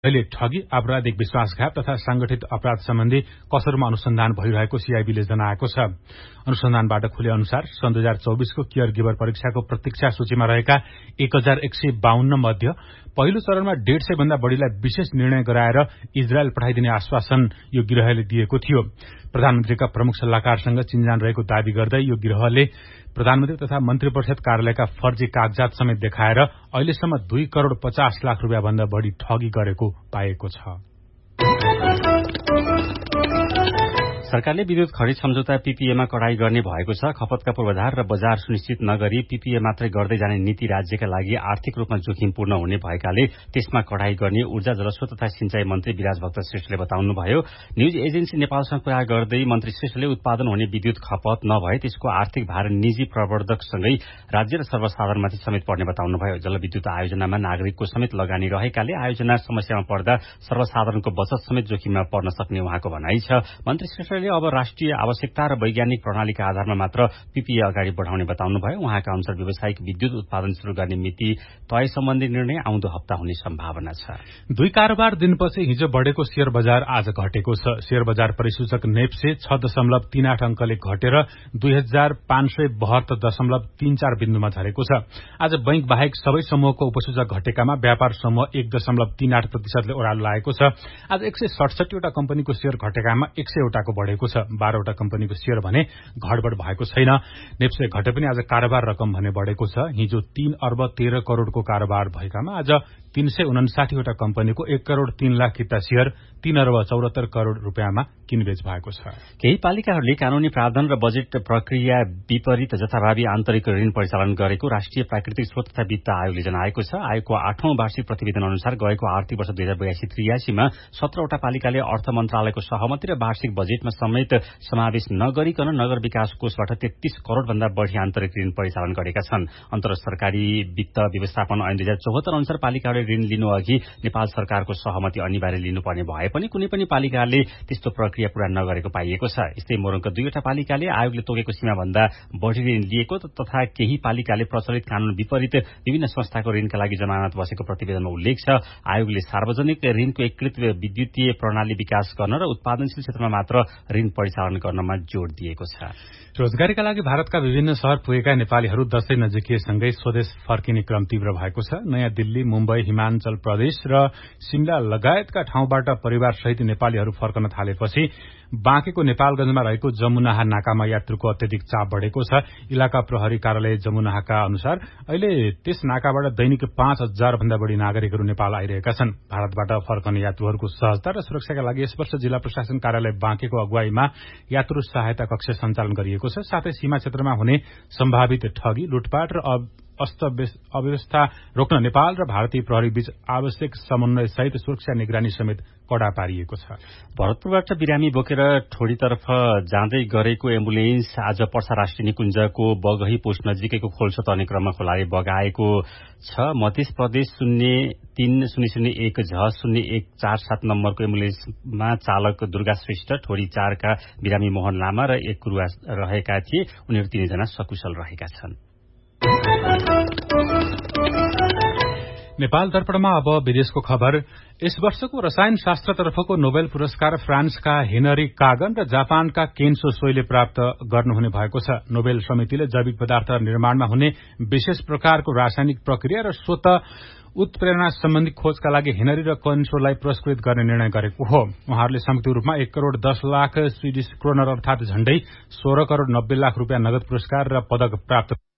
अहिले ठगी, आपराधिक विश्वासघात तथा संगठित अपराध सम्बन्धी कसरमा अनुसन्धान भइरहेको सीआईबीले जनाएको छ। अनुसन्धानबाट खुले अनुसार सन् 2024 को केयर गिभर परीक्षाको प्रतीक्षा सूचीमा रहेका 1152 मध्ये पहिलो चरणमा 150 भन्दा बढ़ीलाई विशेष निर्णय गराएर इजरायल पठाइदिने आश्वासन यो गिरहले दिएको थियो। प्रधानमन्त्रीका प्रमुख सल्लाहकारसँग चिन्जान रहेको दावी गर्दै यो गिरहले प्रधानमन्त्री तथा मन्त्री परिषद कार्यालयका फर्जी कागजात समेत देखाएर अहिलेसम्म 2 करोड़ 50 लाख रुपियाँ भन्दा बढ़ी ठगी गरेको पाएको छ। सरकारले विद्युत खरिद सम्झौता पीपीएमा कडाई गर्ने भएको छ। खपतका पूर्वाधार र बजार सुनिश्चित नगरी पीपीए मात्रै गर्दै जाने नीति राज्यका लागि आर्थिक रूपमा जोखिमपूर्ण हुने भएकाले त्यसमा कडाई गर्ने ऊर्जा जलस्रोत तथा सिंचाई मन्त्री विराज भक्त श्रेष्ठले बताउनुभयो। न्यूज एजेन्सी नेपालसँग कुरा गर्दै मन्त्री श्रेष्ठले उत्पादन हुने विद्युत खपत नभए त्यसको आर्थिक भार निजी प्रवर्धकसँगै राज्य र सर्वसाधारणमाथि समेत पर्ने बताउनुभयो। जलविद्युत आयोजनामा नागरिकको समेत लगानी रहेकाले आयोजना समस्यामा पर्दा सर्वसाधारणको बचत समेत जोखिममा पर्न सक्ने उहाँको भनाइ छ। मन्त्री श्रेष्ठ अब राष्ट्रिय आवश्यकता र वैज्ञानिक प्रणालीका आधारमा मात्र पीपीए अगाडि बढाउने बताउनुभयो। उहाँका अनुसार व्यावसायिक विद्युत उत्पादन शुरू गर्ने मिति तय सम्बन्धी निर्णय आउँदो हप्ता हुने सम्भावना छ। 2 कारोबार दिनपछि हिजो बढेको शेयर बजार आज घटेको छ। शेयर बजार परिसूचक नेप्से 6.38 अंकले घटेर 2572.34 बिन्दुमा झरेको छ। आज बैंक बाहेक सबै समूहको उपसूचक घटेकामा व्यापार समूह 1.38% ओह्रालो लागेको छ। आज 167 वटा कम्पनीको शेयर घटेकामा 100 वटाको बढ़ेको छ। 12 वटा कम्पनीको शेयर भने घटबढ भएको छैन। नेप्से घटे पनि आज कारोबार रकम भने बढ़ेको छ। हिजो 3 अर्ब 13 करोड़को कारोबार भएकामा आज 359 वटा कम्पनीको 1 करोड़ 3 लाख किता शेयर 3 अर्ब 74 करोड़ रुपियाँमा किनबेच भएको छ। केही पालिकाहरूले कानूनी प्रावधान र बजेट प्रक्रिया विपरीत जथाभावी आन्तरिक ऋण परिचालन गरेको राष्ट्रिय प्राकृतिक स्रोत तथा वित्त आयोगले जनाएको छ। आयोगको 8औं वार्षिक प्रतिवेदन अनुसार गएको आर्थिक वर्ष 2082-83 मा 17 वटा पालिकाले अर्थ मन्त्रालयको सहमति र वार्षिक बजेटमा समेत समावेश नगरिकन नगर विकास कोषबाट 33 करोड़ भन्दा बढ़ी आन्तरिक ऋण परिचालन गरेका छन्। अन्तर सरकारी वित्त व्यवस्थापन ऐन 2074 अनुसार पालिकाहरूले ऋण लिनु अघि नेपाल सरकारको सहमति अनिवार्य लिनुपर्ने भए पनि कुनै पनि पालिकाले त्यस्तो प्रक्रिया पूरा नगरेको पाइएको छ। यस्तै मोरङका 2 वटा पालिकाले आयोगले तोकेको सीमा भन्दा बढ़ी ऋण लिएको तथा केही पालिकाले प्रचलित कानून विपरीत विभिन्न संस्थाको ऋणका लागि जमानत बसेको प्रतिवेदनमा उल्लेख छ। आयोगले सार्वजनिक ऋणको एकीकृत विद्युतीय प्रणाली विकास गर्न र उत्पादनशील क्षेत्रमा मात्र ऋण परिचालन गर्नमा जोड़ दिएको छ। रोजगारीका लागि भारतका विभिन्न शहर पुगेका नेपालीहरू दशैं नजिकिएसँगै स्वदेश फर्किने क्रम तीव्र भएको छ। नयाँ दिल्ली, मुम्बई, हिमाञ्चल प्रदेश र शिमला लगायतका ठाउँबाट परिवारसहित नेपालीहरू फर्कन थालेपछि बाँकेको नेपालगंजमा रहेको जमुनाहा नाकामा यात्रुको अत्यधिक चाप बढ़ेको छ। इलाका प्रहरी कार्यालय जमुनाहाका अनुसार अहिले त्यस नाकाबाट दैनिक 5000 भन्दा बढ़ी नागरिकहरू नेपाल आइरहेका छन्। भारतबाट फर्कने यात्रुहरूको सहजता र सुरक्षाका लागि यस वर्ष जिल्ला प्रशासन कार्यालय बाँकेको अगुवाईमा यात्रु सहायता कक्ष सञ्चालन गरिएको छ। साथै सीमा क्षेत्रमा हुने सम्भावित ठगी, लुटपाट र अव्यवस्था रोक्न नेपाल र भारतीय प्रहरी बीच आवश्यक समन्वय सहित सुरक्षा निगरानी समेत कड़ा पारिएको छ। भरतपुरबाट बिरामी बोकेर ठोडीतर्फ जाँदै गरेको एम्बुलेन्स आज पर्सा राष्ट्रिय निकुञ्जको बगही पोस्ट नजिकैको खोल्सो तर्ने क्रममा खोलाले बगाएको छ। मध्य प्रदेश 03-001-0147 नम्बरको एम्बुलेन्समा चालक दुर्गा श्रेष्ठ, ठोडी 4 का बिरामी मोहन लामा र एक कुरुवा रहेका थिए। उनीहरू 3 जना सकुशल रहेका छन्। नेपाल दर्पणमा अब विदेशको खबर। यस वर्षको रसायन शास्त्रतर्फको नोबेल पुरस्कार फ्रान्सका हेनरी कागन र जापानका केन्सो सोईले प्राप्त गर्नुहुने भएको छ। नोबेल समितिले जैविक पदार्थ निर्माणमा हुने विशेष प्रकारको रासायनिक प्रक्रिया र स्वतः उत्प्रेरणा सम्बन्धी खोजका लागि हेनरी र केन्सोलाई पुरस्कृत गर्ने निर्णय गरेको हो। उहाँहरूले संयुक्त रूपमा 1 करोड़ 10 लाख स्विडिश क्रोनर अर्थात झण्डै 16 करोड़ 90 लाख रुपियाँ नगद पुरस्कार र पदक प्राप्त